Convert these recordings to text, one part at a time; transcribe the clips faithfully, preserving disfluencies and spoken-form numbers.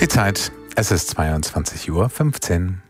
Die Zeit, es ist zweiundzwanzig Uhr fünfzehn.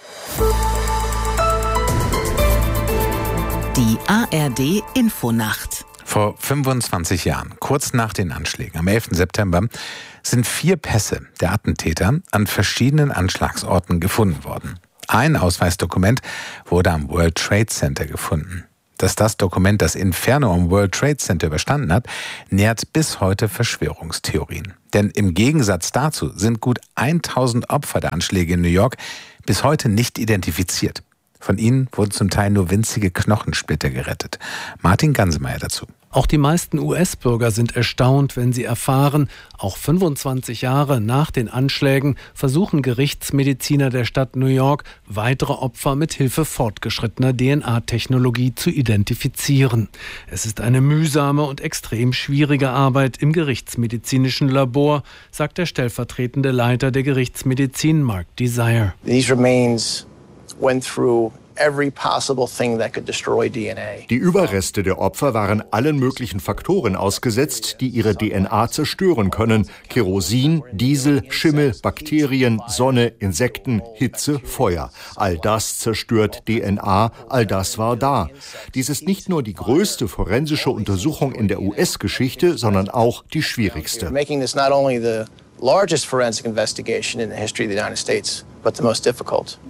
Die A R D Infonacht. Vor fünfundzwanzig Jahren, kurz nach den Anschlägen am elften September, sind vier Pässe der Attentäter an verschiedenen Anschlagsorten gefunden worden. Ein Ausweisdokument wurde am World Trade Center gefunden. Dass das Dokument das Inferno am World Trade Center überstanden hat, nährt bis heute Verschwörungstheorien. Denn im Gegensatz dazu sind gut tausend Opfer der Anschläge in New York bis heute nicht identifiziert. Von ihnen wurden zum Teil nur winzige Knochensplitter gerettet. Martin Gansemeyer dazu. Auch die meisten U S-Bürger sind erstaunt, wenn sie erfahren, auch fünfundzwanzig Jahre nach den Anschlägen versuchen Gerichtsmediziner der Stadt New York, weitere Opfer mit Hilfe fortgeschrittener D N A-Technologie zu identifizieren. Es ist eine mühsame und extrem schwierige Arbeit im gerichtsmedizinischen Labor, sagt der stellvertretende Leiter der Gerichtsmedizin, Mark Desire. These remains went through every possible thing that could destroy D N A. Die Überreste der Opfer waren allen möglichen Faktoren ausgesetzt, die ihre D N A zerstören können. Kerosin, Diesel, Schimmel, Bakterien, Sonne, Insekten, Hitze, Feuer. All das zerstört D N A, all das war da. Dies ist nicht nur die größte forensische Untersuchung in der U S-Geschichte, sondern auch die schwierigste. Making this not only the largest forensic investigation in the history of the United States, but the most difficult.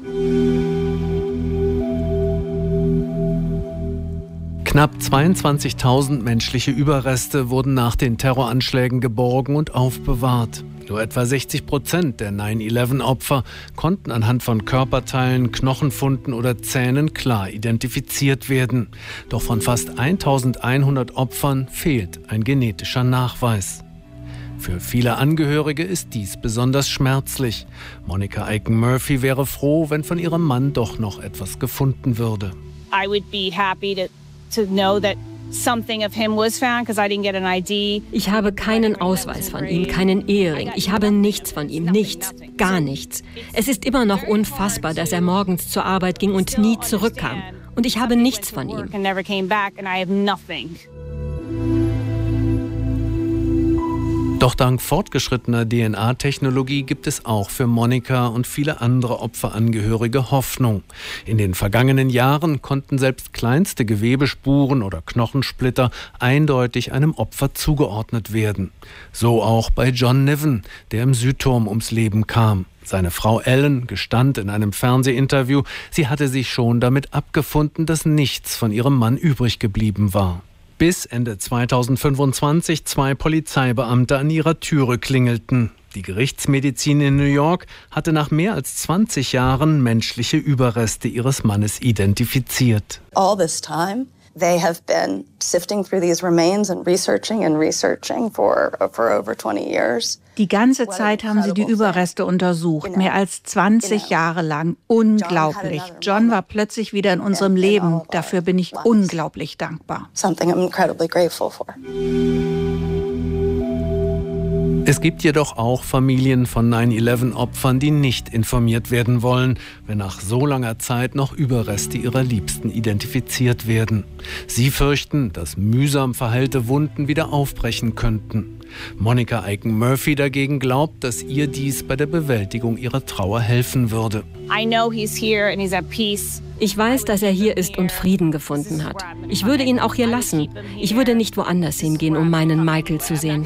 Knapp zweiundzwanzigtausend menschliche Überreste wurden nach den Terroranschlägen geborgen und aufbewahrt. Nur etwa sechzig Prozent der nine eleven Opfer konnten anhand von Körperteilen, Knochenfunden oder Zähnen klar identifiziert werden. Doch von fast eintausendeinhundert Opfern fehlt ein genetischer Nachweis. Für viele Angehörige ist dies besonders schmerzlich. Monica Aiken-Murphy wäre froh, wenn von ihrem Mann doch noch etwas gefunden würde. I would be happy to to know that something of him was found because I didn't get an I D. Ich habe keinen Ausweis von ihm, keinen Ehering. Ich habe nichts von ihm, nichts, gar nichts. Es ist immer noch unfassbar, dass er morgens zur Arbeit ging und nie zurückkam. Und ich habe nichts von ihm. Doch dank fortgeschrittener D N A-Technologie gibt es auch für Monica und viele andere Opferangehörige Hoffnung. In den vergangenen Jahren konnten selbst kleinste Gewebespuren oder Knochensplitter eindeutig einem Opfer zugeordnet werden. So auch bei John Niven, der im Südturm ums Leben kam. Seine Frau Ellen gestand in einem Fernsehinterview, sie hatte sich schon damit abgefunden, dass nichts von ihrem Mann übrig geblieben war. Bis Ende zweitausendfünfundzwanzig zwei Polizeibeamte an ihrer Türe klingelten. Die Gerichtsmedizin in New York hatte nach mehr als zwanzig Jahren menschliche Überreste ihres Mannes identifiziert. All this time they have been sifting through these remains and researching and researching for for over twenty years. Die ganze Zeit haben sie die Überreste untersucht, mehr als zwanzig Jahre lang. Unglaublich. John war plötzlich wieder in unserem Leben. Dafür bin ich unglaublich dankbar. Es gibt jedoch auch Familien von nine eleven Opfern, die nicht informiert werden wollen, wenn nach so langer Zeit noch Überreste ihrer Liebsten identifiziert werden. Sie fürchten, dass mühsam verheilte Wunden wieder aufbrechen könnten. Monica Aiken-Murphy dagegen glaubt, dass ihr dies bei der Bewältigung ihrer Trauer helfen würde. Ich weiß, dass er hier ist und Frieden gefunden hat. Ich würde ihn auch hier lassen. Ich würde nicht woanders hingehen, um meinen Michael zu sehen.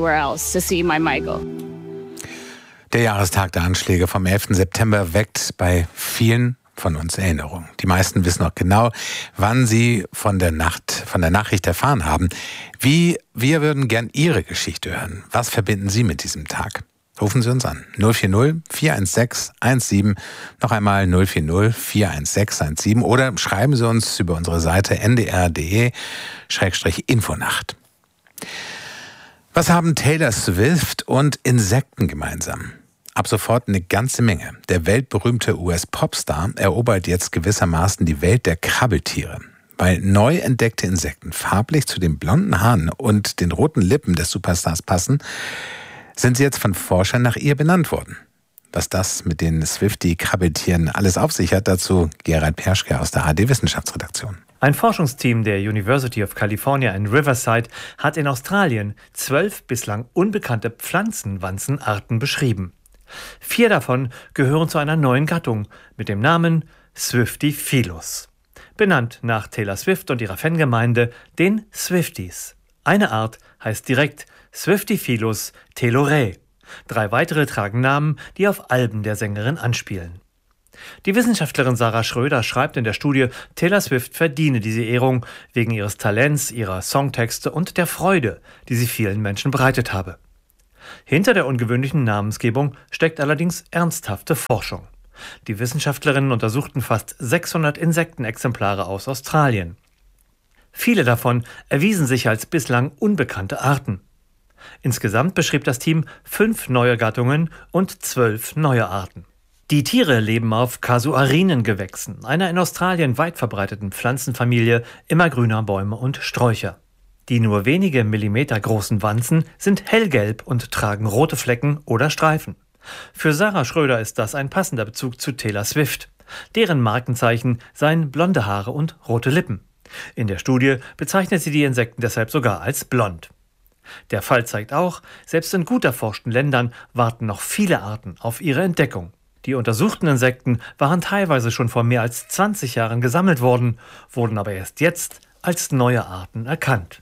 Der Jahrestag der Anschläge vom elften September weckt bei vielen von uns Erinnerungen. Die meisten wissen noch genau, wann sie von der Nacht, von der Nachricht erfahren haben. Wie, wir würden gern Ihre Geschichte hören. Was verbinden Sie mit diesem Tag? Rufen Sie uns an. null vier null vier eins sechs eins sieben, noch einmal null vier null vier eins sechs eins sieben oder schreiben Sie uns über unsere Seite n d r punkt d e Schrägstrich Infonacht. Was haben Taylor Swift und Insekten gemeinsam? Ab sofort eine ganze Menge. Der weltberühmte U S-Popstar erobert jetzt gewissermaßen die Welt der Krabbeltiere. Weil neu entdeckte Insekten farblich zu den blonden Haaren und den roten Lippen des Superstars passen, sind sie jetzt von Forschern nach ihr benannt worden. Was das mit den Swiftie-Krabbeltieren alles auf sich hat, dazu Gerald Perschke aus der A R D-Wissenschaftsredaktion. Ein Forschungsteam der University of California in Riverside hat in Australien zwölf bislang unbekannte Pflanzenwanzenarten beschrieben. Vier davon gehören zu einer neuen Gattung mit dem Namen Swiftyphilos. Benannt nach Taylor Swift und ihrer Fangemeinde, den Swifties. Eine Art heißt direkt Swiftyphilos telorae. Drei weitere tragen Namen, die auf Alben der Sängerin anspielen. Die Wissenschaftlerin Sarah Schröder schreibt in der Studie, Taylor Swift verdiene diese Ehrung wegen ihres Talents, ihrer Songtexte und der Freude, die sie vielen Menschen bereitet habe. Hinter der ungewöhnlichen Namensgebung steckt allerdings ernsthafte Forschung. Die Wissenschaftlerinnen untersuchten fast sechshundert Insektenexemplare aus Australien. Viele davon erwiesen sich als bislang unbekannte Arten. Insgesamt beschrieb das Team fünf neue Gattungen und zwölf neue Arten. Die Tiere leben auf Casuarinengewächsen, einer in Australien weit verbreiteten Pflanzenfamilie immergrüner Bäume und Sträucher. Die nur wenige Millimeter großen Wanzen sind hellgelb und tragen rote Flecken oder Streifen. Für Sarah Schröder ist das ein passender Bezug zu Taylor Swift. Deren Markenzeichen seien blonde Haare und rote Lippen. In der Studie bezeichnet sie die Insekten deshalb sogar als blond. Der Fall zeigt auch, selbst in gut erforschten Ländern warten noch viele Arten auf ihre Entdeckung. Die untersuchten Insekten waren teilweise schon vor mehr als zwanzig Jahren gesammelt worden, wurden aber erst jetzt als neue Arten erkannt.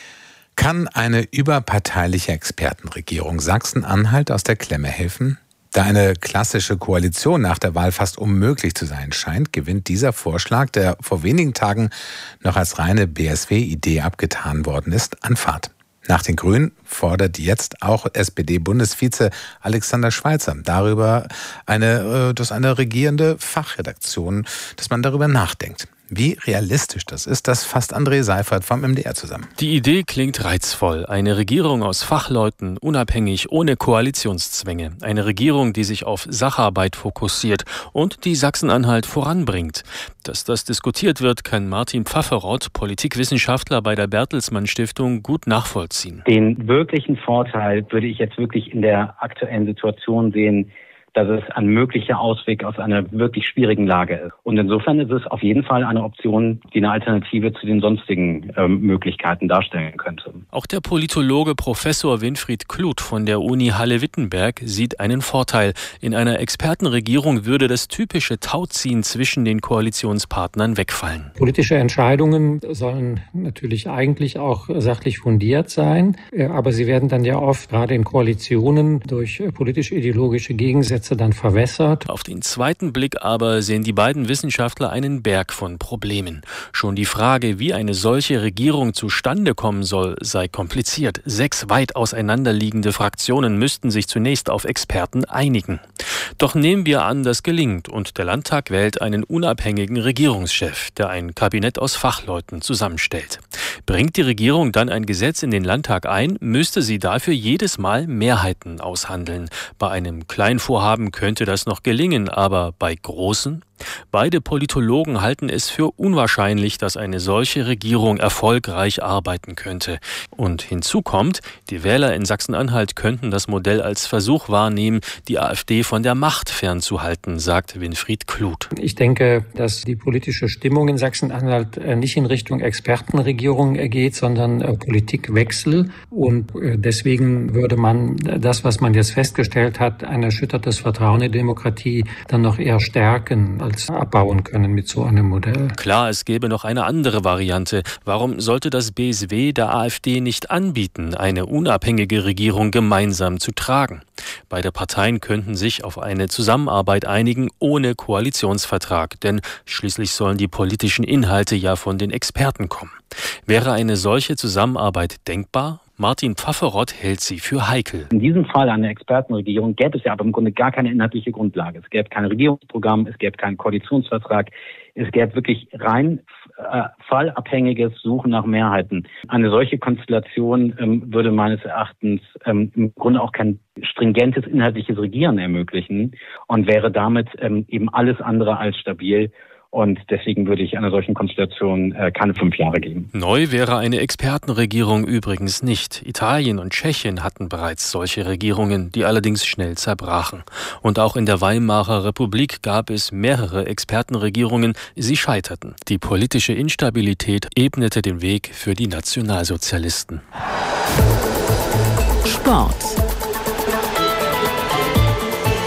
Kann eine überparteiliche Expertenregierung Sachsen-Anhalt aus der Klemme helfen? Da eine klassische Koalition nach der Wahl fast unmöglich zu sein scheint, gewinnt dieser Vorschlag, der vor wenigen Tagen noch als reine B S W-Idee abgetan worden ist, an Fahrt. Nach den Grünen fordert jetzt auch S P D-Bundesvize Alexander Schweitzer darüber, eine, dass eine regierende Fachredaktion, dass man darüber nachdenkt. Wie realistisch das ist, das fasst André Seifert vom M D R zusammen. Die Idee klingt reizvoll. Eine Regierung aus Fachleuten, unabhängig, ohne Koalitionszwänge. Eine Regierung, die sich auf Sacharbeit fokussiert und die Sachsen-Anhalt voranbringt. Dass das diskutiert wird, kann Martin Pfafferott, Politikwissenschaftler bei der Bertelsmann Stiftung, gut nachvollziehen. Den wirklichen Vorteil würde ich jetzt wirklich in der aktuellen Situation sehen, dass es ein möglicher Ausweg aus einer wirklich schwierigen Lage ist. Und insofern ist es auf jeden Fall eine Option, die eine Alternative zu den sonstigen ähm, Möglichkeiten darstellen könnte. Auch der Politologe Professor Winfried Kluth von der Uni Halle-Wittenberg sieht einen Vorteil. In einer Expertenregierung würde das typische Tauziehen zwischen den Koalitionspartnern wegfallen. Politische Entscheidungen sollen natürlich eigentlich auch sachlich fundiert sein, aber sie werden dann ja oft gerade in Koalitionen durch politisch-ideologische Gegensätze dann verwässert. Auf den zweiten Blick aber sehen die beiden Wissenschaftler einen Berg von Problemen. Schon die Frage, wie eine solche Regierung zustande kommen soll, sei kompliziert. Sechs weit auseinanderliegende Fraktionen müssten sich zunächst auf Experten einigen. Doch nehmen wir an, das gelingt und der Landtag wählt einen unabhängigen Regierungschef, der ein Kabinett aus Fachleuten zusammenstellt. Bringt die Regierung dann ein Gesetz in den Landtag ein, müsste sie dafür jedes Mal Mehrheiten aushandeln. Bei einem Kleinvorhaben könnte das noch gelingen, aber bei großen? Beide Politologen halten es für unwahrscheinlich, dass eine solche Regierung erfolgreich arbeiten könnte. Und hinzu kommt, die Wähler in Sachsen-Anhalt könnten das Modell als Versuch wahrnehmen, die AfD von der Macht fernzuhalten, sagt Winfried Kluth. Ich denke, dass die politische Stimmung in Sachsen-Anhalt nicht in Richtung Expertenregierung geht, sondern Politikwechsel. Und deswegen würde man das, was man jetzt festgestellt hat, ein erschüttertes Vertrauen in Demokratie, dann noch eher stärken als abbauen können mit so einem Modell. Klar, es gäbe noch eine andere Variante. Warum sollte das B S W der AfD nicht anbieten, eine unabhängige Regierung gemeinsam zu tragen? Beide Parteien könnten sich auf eine Zusammenarbeit einigen ohne Koalitionsvertrag, denn schließlich sollen die politischen Inhalte ja von den Experten kommen. Wäre eine solche Zusammenarbeit denkbar? Martin Pfafferott hält sie für heikel. In diesem Fall einer Expertenregierung gäbe es ja aber im Grunde gar keine inhaltliche Grundlage. Es gäbe kein Regierungsprogramm, es gäbe keinen Koalitionsvertrag. Es gäbe wirklich rein äh, fallabhängiges Suchen nach Mehrheiten. Eine solche Konstellation ähm, würde meines Erachtens ähm, im Grunde auch kein stringentes inhaltliches Regieren ermöglichen und wäre damit ähm, eben alles andere als stabil. Und deswegen würde ich einer solchen Konstellation äh, keine fünf Jahre geben. Neu wäre eine Expertenregierung übrigens nicht. Italien und Tschechien hatten bereits solche Regierungen, die allerdings schnell zerbrachen. Und auch in der Weimarer Republik gab es mehrere Expertenregierungen, sie scheiterten. Die politische Instabilität ebnete den Weg für die Nationalsozialisten. Sport.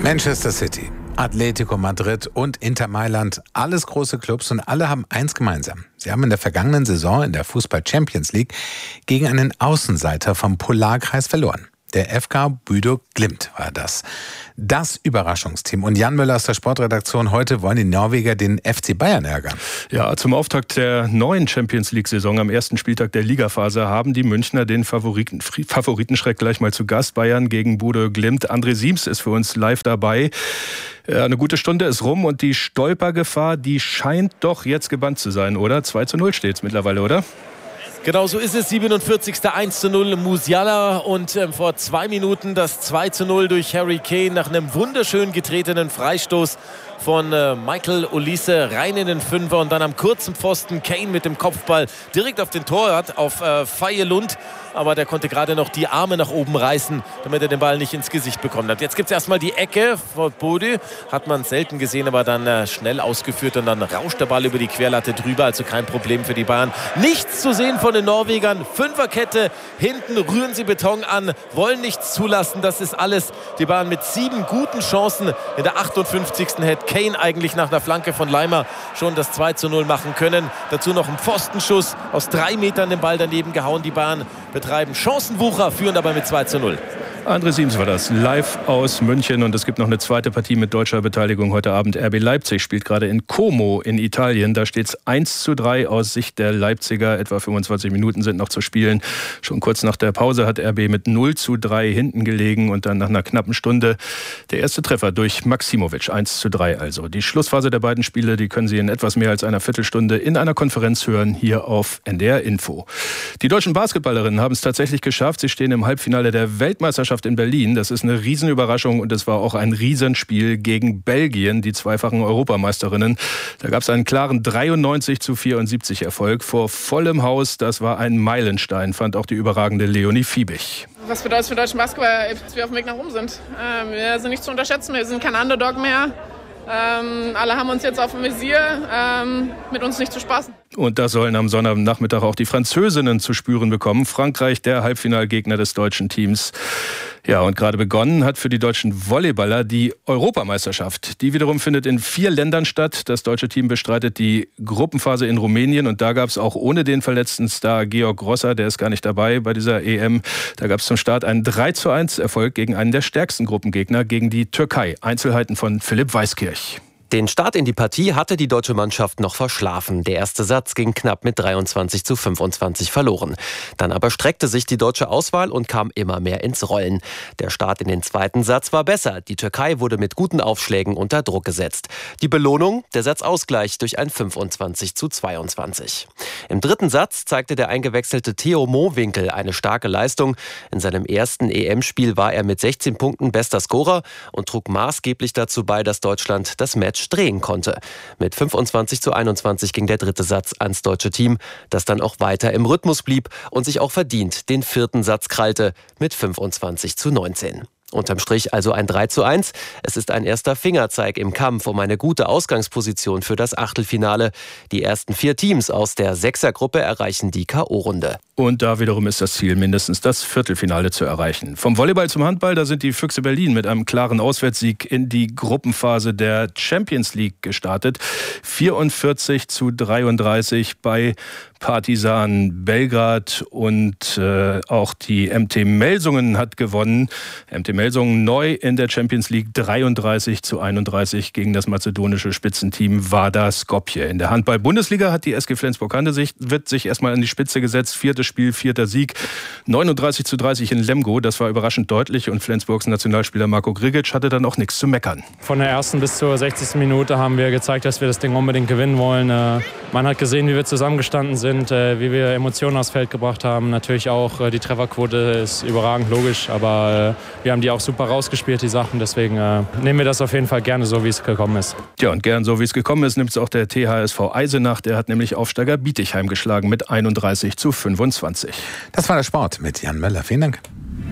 Manchester City, Atletico Madrid und Inter Mailand, alles große Clubs und alle haben eins gemeinsam. Sie haben in der vergangenen Saison in der Fußball-Champions League gegen einen Außenseiter vom Polarkreis verloren. Der F K Bodo Glimt war das. Das Überraschungsteam. Und Jan Möller aus der Sportredaktion. Heute wollen die Norweger den F C Bayern ärgern. Ja, zum Auftakt der neuen Champions League-Saison am ersten Spieltag der Ligaphase haben die Münchner den Favoriten, Favoritenschreck gleich mal zu Gast. Bayern gegen Bodo Glimt. André Siems ist für uns live dabei. Eine gute Stunde ist rum und die Stolpergefahr, die scheint doch jetzt gebannt zu sein, oder? zwei zu null steht es mittlerweile, oder? Genau so ist es, siebenundvierzigster eins zu null Musiala und ähm, vor zwei Minuten das zwei zu null durch Harry Kane nach einem wunderschön getretenen Freistoß von äh, Michael Olise rein in den Fünfer und dann am kurzen Pfosten Kane mit dem Kopfball direkt auf den Torwart, auf äh, Fejelund. Aber der konnte gerade noch die Arme nach oben reißen, damit er den Ball nicht ins Gesicht bekommen hat. Jetzt gibt es erstmal die Ecke von Bode. Hat man selten gesehen, aber dann äh, schnell ausgeführt. Und dann rauscht der Ball über die Querlatte drüber. Also kein Problem für die Bayern. Nichts zu sehen von den Norwegern. Fünferkette, hinten rühren sie Beton an, wollen nichts zulassen. Das ist alles. Die Bayern mit sieben guten Chancen. In der achtundfünfzigsten hätte Kane eigentlich nach einer Flanke von Leimer schon das zwei zu null machen können. Dazu noch ein Pfostenschuss aus drei Metern den Ball daneben gehauen. Die Bayern betreiben Chancenwucher, führen dabei mit zwei zu null. André Siems war das, live aus München. Und es gibt noch eine zweite Partie mit deutscher Beteiligung heute Abend. R B Leipzig spielt gerade in Como in Italien. Da steht es eins zu drei aus Sicht der Leipziger. Etwa fünfundzwanzig Minuten sind noch zu spielen. Schon kurz nach der Pause hat R B mit null zu drei hinten gelegen. Und dann nach einer knappen Stunde der erste Treffer durch Maximovic. eins zu drei also. Die Schlussphase der beiden Spiele, die können Sie in etwas mehr als einer Viertelstunde in einer Konferenz hören, hier auf N D R Info. Die deutschen Basketballerinnen haben es tatsächlich geschafft. Sie stehen im Halbfinale der Weltmeisterschaft in Berlin. Das ist eine Riesenüberraschung und es war auch ein Riesenspiel gegen Belgien, die zweifachen Europameisterinnen. Da gab es einen klaren dreiundneunzig zu vierundsiebzig Erfolg vor vollem Haus. Das war ein Meilenstein, fand auch die überragende Leonie Fiebig. Was bedeutet es für deutschen Basketball, dass wir auf dem Weg nach oben sind? Ähm, wir sind nicht zu unterschätzen, wir sind kein Underdog mehr. Ähm, alle haben uns jetzt auf dem Visier, ähm, mit uns nicht zu spaßen. Und das sollen am Sonnabendnachmittag auch die Französinnen zu spüren bekommen. Frankreich, der Halbfinalgegner des deutschen Teams. Ja, und gerade begonnen hat für die deutschen Volleyballer die Europameisterschaft. Die wiederum findet in vier Ländern statt. Das deutsche Team bestreitet die Gruppenphase in Rumänien. Und da gab es auch ohne den verletzten Star Georg Grosser, der ist gar nicht dabei bei dieser E M. Da gab es zum Start einen drei zu eins Erfolg gegen einen der stärksten Gruppengegner, gegen die Türkei. Einzelheiten von Philipp Weiskirch. Den Start in die Partie hatte die deutsche Mannschaft noch verschlafen. Der erste Satz ging knapp mit dreiundzwanzig zu fünfundzwanzig verloren. Dann aber streckte sich die deutsche Auswahl und kam immer mehr ins Rollen. Der Start in den zweiten Satz war besser. Die Türkei wurde mit guten Aufschlägen unter Druck gesetzt. Die Belohnung, der Satzausgleich durch ein fünfundzwanzig zu zweiundzwanzig. Im dritten Satz zeigte der eingewechselte Theo Mohwinkel eine starke Leistung. In seinem ersten E M-Spiel war er mit sechzehn Punkten bester Scorer und trug maßgeblich dazu bei, dass Deutschland das Match drehen konnte. Mit fünfundzwanzig zu einundzwanzig ging der dritte Satz ans deutsche Team, das dann auch weiter im Rhythmus blieb und sich auch verdient den vierten Satz krallte mit fünfundzwanzig zu neunzehn. Unterm Strich also ein drei zu eins. Es ist ein erster Fingerzeig im Kampf um eine gute Ausgangsposition für das Achtelfinale. Die ersten vier Teams aus der Sechsergruppe erreichen die K O-Runde. Und da wiederum ist das Ziel, mindestens das Viertelfinale zu erreichen. Vom Volleyball zum Handball, da sind die Füchse Berlin mit einem klaren Auswärtssieg in die Gruppenphase der Champions League gestartet. vierundvierzig zu dreiunddreißig bei Partizan Belgrad und äh, auch die M T Melsungen hat gewonnen. M T Melsungen neu in der Champions League, dreiunddreißig zu einunddreißig gegen das mazedonische Spitzenteam Vardar Skopje. In der Handball-Bundesliga hat die S G Flensburg-Handewitt sich erstmal an die Spitze gesetzt. Viertes Spiel, vierter Sieg. neununddreißig zu dreißig in Lemgo. Das war überraschend deutlich und Flensburgs Nationalspieler Marco Grigic hatte dann auch nichts zu meckern. Von der ersten bis zur sechzigsten Minute haben wir gezeigt, dass wir das Ding unbedingt gewinnen wollen. Man hat gesehen, wie wir zusammengestanden sind, wie wir Emotionen aufs Feld gebracht haben. Natürlich auch die Trefferquote ist überragend, logisch, aber wir haben die auch super rausgespielt, die Sachen. Deswegen nehmen wir das auf jeden Fall gerne so, wie es gekommen ist. Ja, und gern so, wie es gekommen ist, nimmt es auch der T H S V Eisenach. Der hat nämlich Aufsteiger Bietigheim geschlagen mit einunddreißig zu fünfundzwanzig. Das war der Sport mit Jan Möller. Vielen Dank.